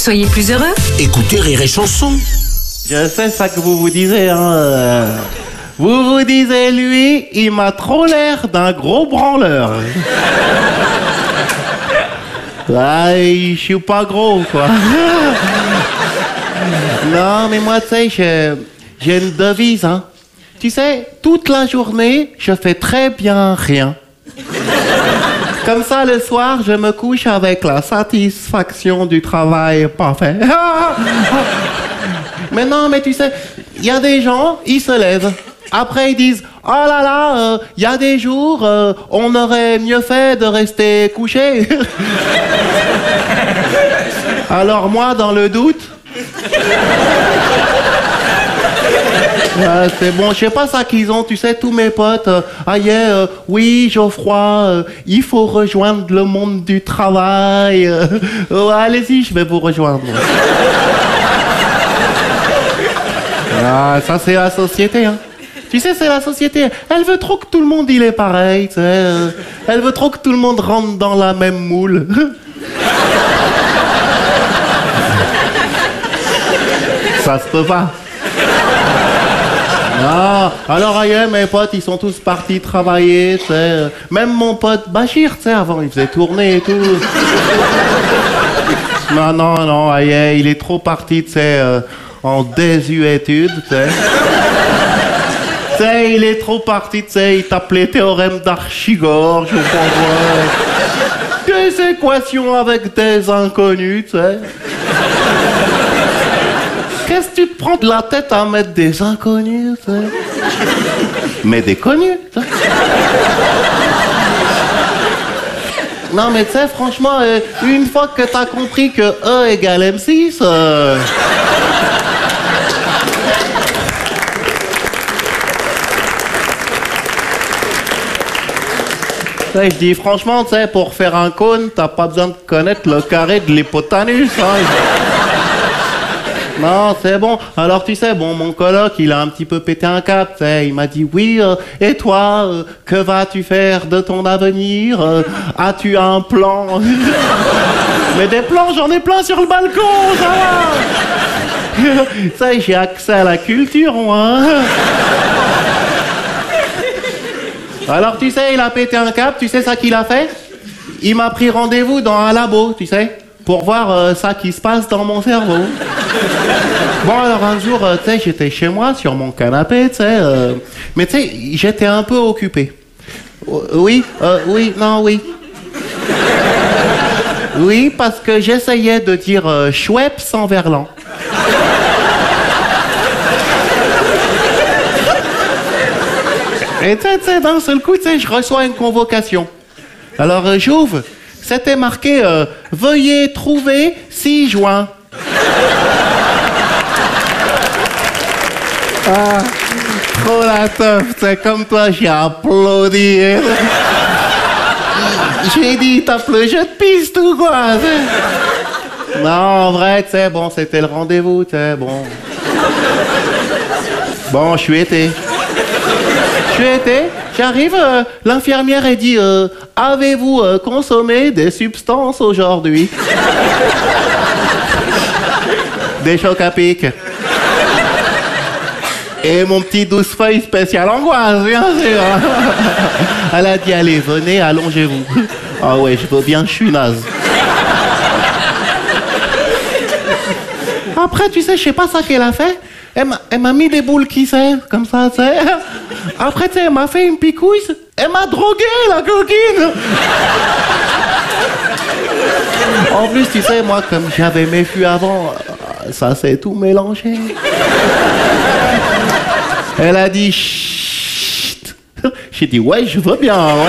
Soyez plus heureux. Écoutez Rire et Chanson. Je sais ça que vous vous disiez, hein. Vous vous disiez, lui, il m'a trop l'air d'un gros branleur. Ouais, je suis pas gros, quoi. Non, mais moi, tu sais, j'ai une devise, hein. Tu sais, toute la journée, je fais très bien rien. Comme ça, le soir, je me couche avec la satisfaction du travail pas fait. Mais non, mais tu sais, il y a des gens, ils se lèvent. Après, ils disent, oh là là, il y a des jours, on aurait mieux fait de rester couché. Alors moi, dans le doute... c'est bon, je sais pas ça qu'ils ont, tu sais, tous mes potes. Oui, Geoffroy, il faut rejoindre le monde du travail. Allez-y, je vais vous rejoindre. Ça c'est la société, hein. Tu sais, c'est la société. Elle veut trop que tout le monde il est pareil, tu sais. Elle veut trop que tout le monde rentre dans la même moule. Ça se peut pas. Ah, alors ailleurs, mes potes, ils sont tous partis travailler, tu sais. Même mon pote Bachir, tu sais, avant, il faisait tourner et tout. Non, ailleurs, il est trop parti, tu sais, en désuétude, tu sais. Tu sais, il est trop parti, tu sais, il tape les théorèmes d'Archigore, je comprends. Des équations avec des inconnus, tu sais. Qu'est-ce que tu te prends de la tête à mettre des inconnus, tu sais? Mais des connus, tu sais. Non, mais tu sais, franchement, une fois que t'as compris que E égale M6... Je dis franchement, tu sais, pour faire un cône, t'as pas besoin de connaître le carré de l'hypoténuse, hein. Non, c'est bon. Alors, tu sais, bon, mon coloc, il a un petit peu pété un câble, tu sais. Il m'a dit, oui, et toi, que vas-tu faire de ton avenir? As-tu un plan? Mais des plans, j'en ai plein sur le balcon, ça va. Tu sais, j'ai accès à la culture, moi. Alors, tu sais, il a pété un câble, tu sais ça qu'il a fait? Il m'a pris rendez-vous dans un labo, tu sais, pour voir ça qui se passe dans mon cerveau. Bon, alors un jour, tu sais, j'étais chez moi, sur mon canapé, tu sais, mais tu sais, j'étais un peu occupé. Oui. Oui, parce que j'essayais de dire Schweppes sans verlan. Et tu sais, d'un seul coup, tu sais, je reçois une convocation. Alors, j'ouvre. C'était marqué « Veuillez trouver 6 juin ». Ah, trop la teuf, tu sais, comme toi, j'ai applaudi. J'ai dit, tape le jeu de piste ou quoi? Non, en vrai, tu sais, bon, c'était le rendez-vous, tu sais, bon. Bon, je suis été. J'arrive, l'infirmière elle dit avez-vous consommé des substances aujourd'hui? Des chocs à pic. Et mon petit 12 feuilles spécial angoisse, bien sûr. Elle a dit allez, venez, allongez-vous. Ah ouais, je veux bien, je suis naze. Après, tu sais, je sais pas ça qu'elle a fait. Elle m'a mis des boules qui servent, comme ça, tu sais. Après, tu sais, elle m'a fait une picouse. Elle m'a drogué, la coquine. En plus, tu sais, moi, comme j'avais mes fûts avant, ça s'est tout mélangé. Elle a dit chut. J'ai dit ouais, je veux bien, ouais.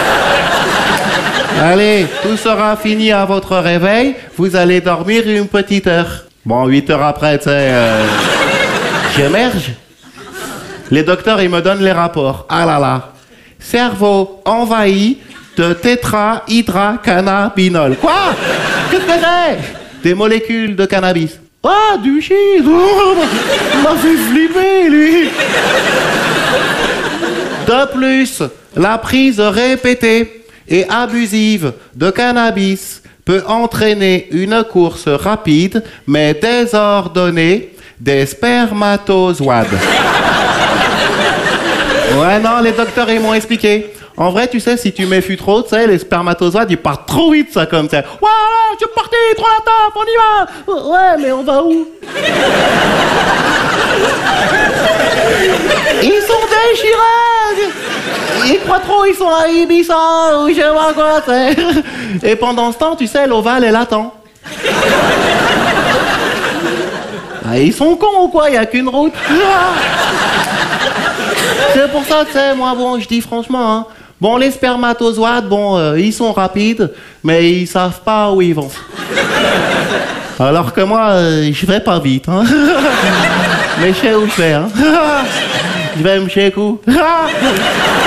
Allez, tout sera fini à votre réveil. Vous allez dormir une petite heure. Bon, 8 heures après, tu sais... J'émerge. Les docteurs, ils me donnent les rapports. Ah là là. Cerveau envahi de tétrahydrocannabinol. Quoi? Qu'est-ce que c'est? Des molécules de cannabis. Ah, du shit. Oh, il m'a fait flipper, lui. De plus, la prise répétée et abusive de cannabis peut entraîner une course rapide, mais désordonnée, des spermatozoades. Ouais, non, les docteurs, ils m'ont expliqué. En vrai, tu sais, si tu méfies trop, tu sais, les spermatozoades, ils partent trop vite, ça, comme ça. Voilà, je suis parti, trop la taf, on y va. Ouais, mais on va où? Ils sont déchirés. Ils croient trop, ils sont à Ibiza, ou je sais pas quoi, tu sais. Et pendant ce temps, tu sais, l'ovale, elle attend. Ah, ils sont cons ou quoi? Il n'y a qu'une route. C'est pour ça, tu sais, moi, bon, je dis franchement, hein. Bon, les spermatozoades, bon, ils sont rapides, mais ils savent pas où ils vont. Alors que moi, je vais pas vite, hein. Mais je sais où je vais, hein. Je vais me chez coup.